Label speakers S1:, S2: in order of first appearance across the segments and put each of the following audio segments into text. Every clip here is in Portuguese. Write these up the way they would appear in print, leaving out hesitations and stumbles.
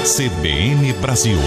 S1: CBN Brasil.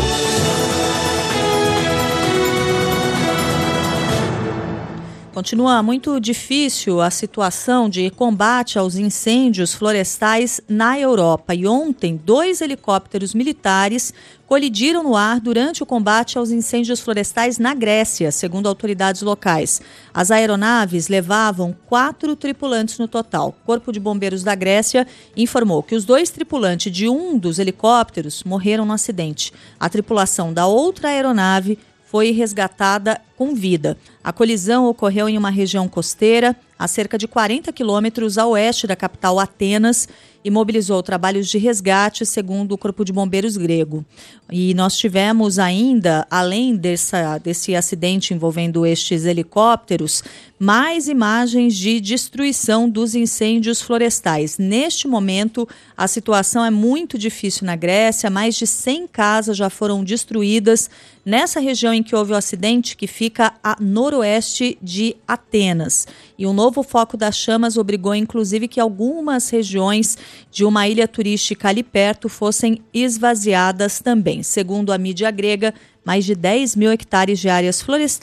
S2: Continua muito difícil a situação de combate aos incêndios florestais na Europa. E ontem, 2 helicópteros militares colidiram no ar durante o combate aos incêndios florestais na Grécia, segundo autoridades locais. As aeronaves levavam 4 tripulantes no total. O Corpo de Bombeiros da Grécia informou que os 2 tripulantes de um dos helicópteros morreram no acidente. A tripulação da outra aeronave foi resgatada com vida. A colisão ocorreu em uma região costeira, a cerca de 40 quilômetros a oeste da capital Atenas, e mobilizou trabalhos de resgate, segundo o Corpo de Bombeiros grego. E nós tivemos ainda, além desse acidente envolvendo estes helicópteros, mais imagens de destruição dos incêndios florestais. Neste momento, a situação é muito difícil na Grécia, mais de 100 casas já foram destruídas nessa região em que houve o acidente, que fica a noroeste de Atenas. E um novo foco das chamas obrigou, inclusive, que algumas regiões de uma ilha turística ali perto fossem esvaziadas também. Segundo a mídia grega, mais de 10 mil hectares de áreas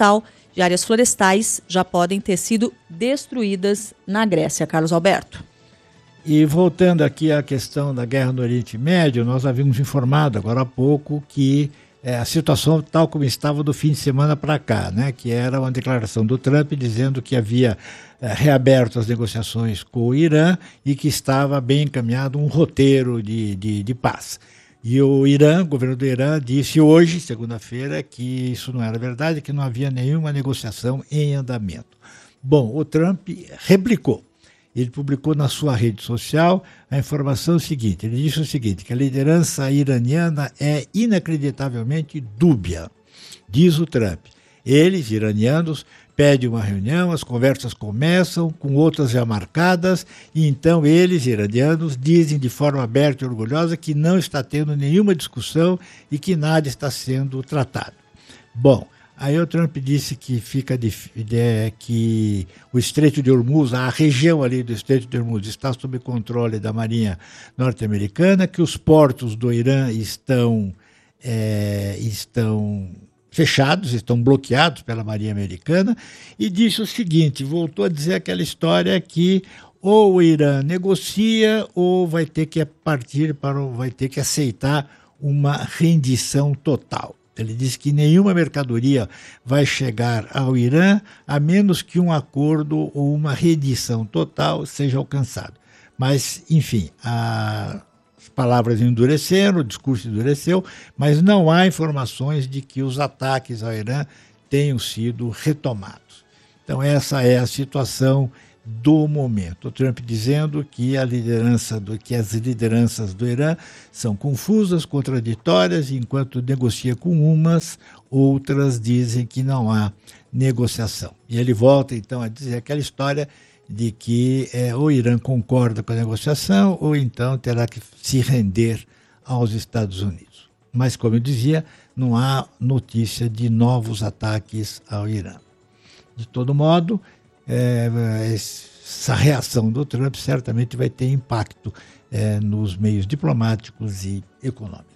S2: florestais já podem ter sido destruídas na Grécia. Carlos Alberto.
S3: E voltando aqui à questão da guerra no Oriente Médio, nós havíamos informado agora há pouco que a situação tal como estava do fim de semana para cá, né, que era uma declaração do Trump dizendo que havia reaberto as negociações com o Irã e que estava bem encaminhado um roteiro de paz. E o governo do Irã, disse hoje, segunda-feira, que isso não era verdade, que não havia nenhuma negociação em andamento. Bom, o Trump replicou. Ele publicou na sua rede social a informação seguinte. Ele disse o seguinte, que a liderança iraniana é inacreditavelmente dúbia, diz o Trump. Eles, iranianos, pedem uma reunião, as conversas começam com outras já marcadas, e então eles, iranianos, dizem de forma aberta e orgulhosa que não está tendo nenhuma discussão e que nada está sendo tratado. Bom, aí o Trump disse que que o Estreito de Hormuz, a região ali do Estreito de Hormuz, está sob controle da Marinha norte-americana, que os portos do Irã estão fechados, estão bloqueados pela Marinha americana, e disse o seguinte, voltou a dizer aquela história que ou o Irã negocia ou vai ter que aceitar uma rendição total. Ele disse que nenhuma mercadoria vai chegar ao Irã a menos que um acordo ou uma rendição total seja alcançado. Mas, enfim, as palavras endureceram, o discurso endureceu, mas não há informações de que os ataques ao Irã tenham sido retomados. Então essa é a situação do momento. O Trump dizendo que as lideranças do Irã são confusas, contraditórias, enquanto negocia com umas, outras dizem que não há negociação. E ele volta então a dizer aquela história de que o Irã concorda com a negociação ou então terá que se render aos Estados Unidos. Mas, como eu dizia, não há notícia de novos ataques ao Irã. De todo modo, essa reação do Trump certamente vai ter impacto nos meios diplomáticos e econômicos.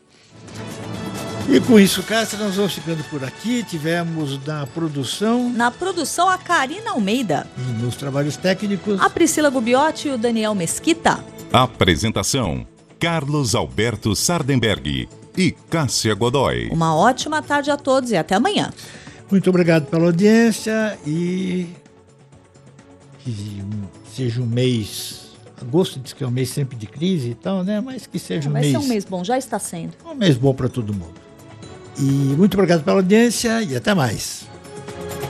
S3: E com isso, Cássia, nós vamos ficando por aqui. Tivemos na produção
S2: a Karina Almeida.
S3: E nos trabalhos técnicos
S2: a Priscila Gubiotti e o Daniel Mesquita.
S1: Apresentação: Carlos Alberto Sardenberg e Cássia Godoy.
S2: Uma ótima tarde a todos e até amanhã.
S3: Muito obrigado pela audiência e que seja um mês... Agosto diz que é um mês sempre de crise e tal, né? Mas que seja
S2: Vai ser um mês bom, já está sendo.
S3: Um mês bom para todo mundo. E muito obrigado pela audiência e até mais.